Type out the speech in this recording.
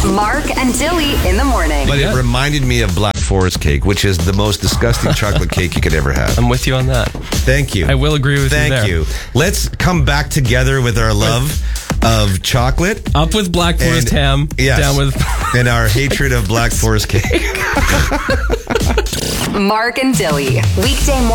Mark and Dilly in the morning. But it reminded me of Black Forest cake, which is the most disgusting chocolate cake you could ever have. I'm with you on that. Thank you. I will agree with you there. Thank you. Let's come back together with our love of chocolate. Up with Black Forest ham. Yes. Down with... and our hatred of Black Forest cake. Mark and Dilly. Weekday morning.